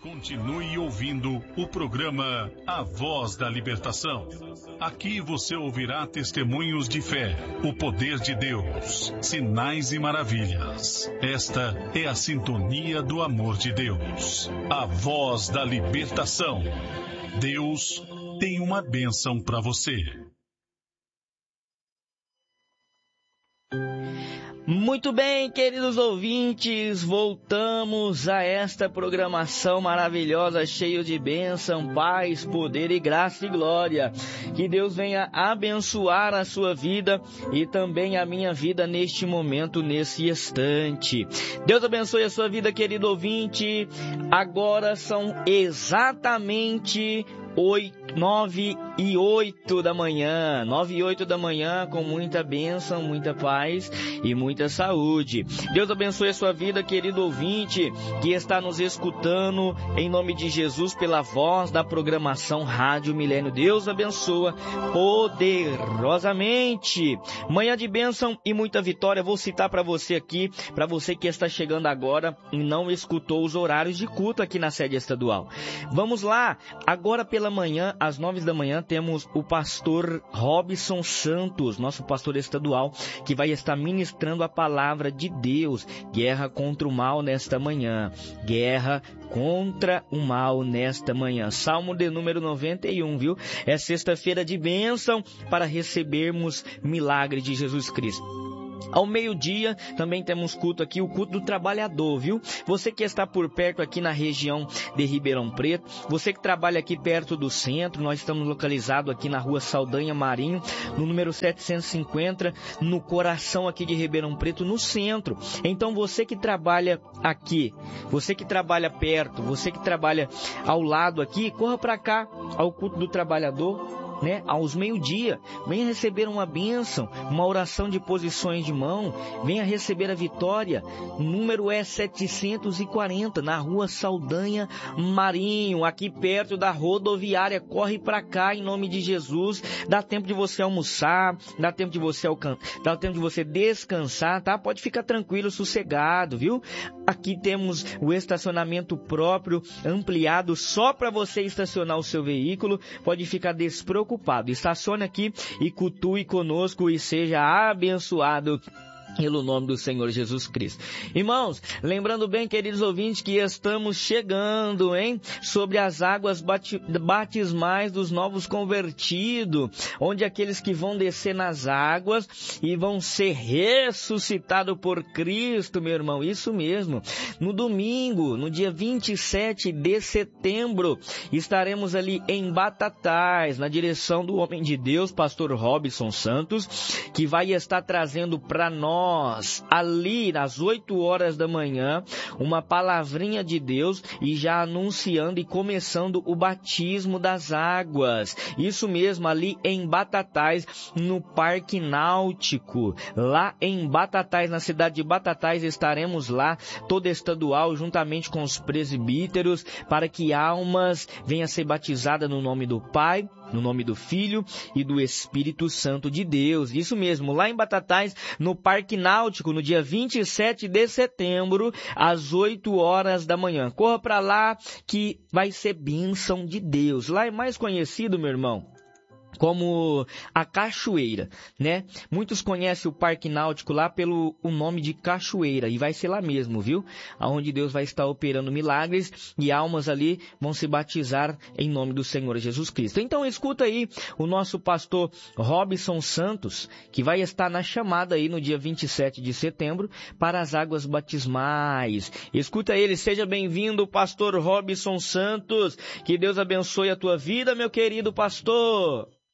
Continue ouvindo o programa A Voz da Libertação. Aqui você ouvirá testemunhos de fé, o poder de Deus, sinais e maravilhas. Esta é a sintonia do amor de Deus. A Voz da Libertação. Deus tem uma bênção para você. Muito bem, queridos ouvintes, voltamos a esta programação maravilhosa, cheia de bênção, paz, poder e graça e glória. Que Deus venha abençoar a sua vida e também a minha vida neste momento, nesse instante. Deus abençoe a sua vida, querido ouvinte. Agora são exatamente 9 e 8 da manhã, 9 e 8 da manhã, com muita bênção, muita paz e muita saúde. Deus abençoe a sua vida, querido ouvinte, que está nos escutando, em nome de Jesus, pela voz da programação Rádio Milênio. Deus abençoa poderosamente. Manhã de bênção e muita vitória. Vou citar para você aqui, para você que está chegando agora e não escutou os horários de culto aqui na sede estadual. Vamos lá, agora pela manhã, às 9 da manhã, temos o pastor Robson Santos, nosso pastor estadual, que vai estar ministrando a palavra de Deus. Guerra contra o mal nesta manhã. Guerra contra o mal nesta manhã. Salmo de número 91, viu? É sexta-feira de bênção para recebermos milagre de Jesus Cristo. Ao meio-dia, também temos culto aqui, o culto do trabalhador, viu? Você que está por perto aqui na região de Ribeirão Preto, você que trabalha aqui perto do centro, nós estamos localizados aqui na rua Saldanha Marinho, no número 750, no coração aqui de Ribeirão Preto, no centro. Então você que trabalha aqui, você que trabalha perto, você que trabalha ao lado aqui, corra para cá, ao culto do trabalhador, né, aos meio-dia, venha receber uma bênção, uma oração de posições de mão, venha receber a vitória. O número é 740, na rua Saldanha Marinho, aqui perto da rodoviária. Corre para cá em nome de Jesus. Dá tempo de você almoçar, dá tempo de você descansar, tá? Pode ficar tranquilo, sossegado, viu? Aqui temos o estacionamento próprio, ampliado só para você estacionar o seu veículo. Pode ficar despreocupado. Estacione aqui e cultue conosco e seja abençoado pelo nome do Senhor Jesus Cristo. Irmãos, lembrando bem, queridos ouvintes, que estamos chegando, sobre as águas batismais dos novos convertidos, onde aqueles que vão descer nas águas e vão ser ressuscitados por Cristo, meu irmão, isso mesmo. No domingo, no dia 27 de setembro, estaremos ali em Batatais, na direção do homem de Deus, pastor Robson Santos, que vai estar trazendo para nós, ali às 8 horas da manhã, uma palavrinha de Deus e já anunciando e começando o batismo das águas. Isso mesmo, ali em Batatais, no Parque Náutico. Lá em Batatais, na cidade de Batatais, estaremos lá, toda estadual, juntamente com os presbíteros, para que almas venham ser batizadas no nome do Pai, no nome do Filho e do Espírito Santo de Deus. Isso mesmo, lá em Batatais, no Parque Náutico, no dia 27 de setembro, às 8 horas da manhã. Corra para lá que vai ser bênção de Deus. Lá é mais conhecido, meu irmão, como a Cachoeira, né? Muitos conhecem o Parque Náutico lá pelo o nome de Cachoeira, e vai ser lá mesmo, viu? Aonde Deus vai estar operando milagres e almas ali vão se batizar em nome do Senhor Jesus Cristo. Então escuta aí o nosso pastor Robson Santos, que vai estar na chamada aí no dia 27 de setembro para as águas batismais. Escuta ele, seja bem-vindo, pastor Robson Santos. Que Deus abençoe a tua vida, meu querido pastor.